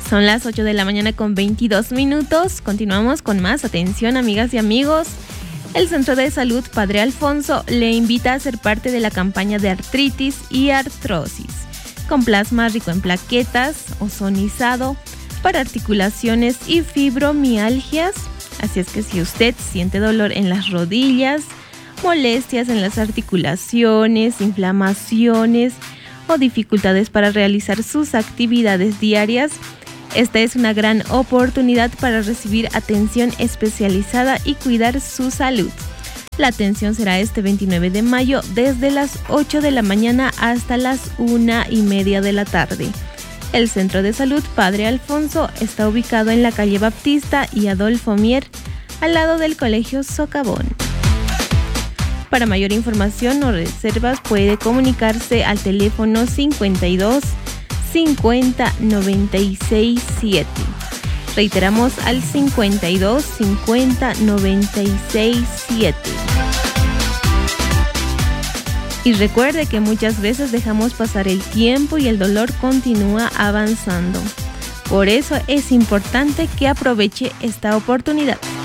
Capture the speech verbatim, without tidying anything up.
Son las ocho de la mañana con veintidós minutos. Continuamos con más. Atención, amigas y amigos. El Centro de Salud Padre Alfonso le invita a ser parte de la campaña de artritis y artrosis, con plasma rico en plaquetas, ozonizado, para articulaciones y fibromialgias. Así es que si usted siente dolor en las rodillas, molestias en las articulaciones, inflamaciones o dificultades para realizar sus actividades diarias, esta es una gran oportunidad para recibir atención especializada y cuidar su salud. La atención será este veintinueve de mayo desde las ocho de la mañana hasta las una y media de la tarde. El Centro de Salud Padre Alfonso está ubicado en la calle Baptista y Adolfo Mier, al lado del Colegio Socavón. Para mayor información o reservas puede comunicarse al teléfono cincuenta y dos cincuenta noventa y seis siete. Reiteramos al cincuenta y dos cincuenta noventa y seis siete. Y recuerde que muchas veces dejamos pasar el tiempo y el dolor continúa avanzando. Por eso es importante que aproveche esta oportunidad.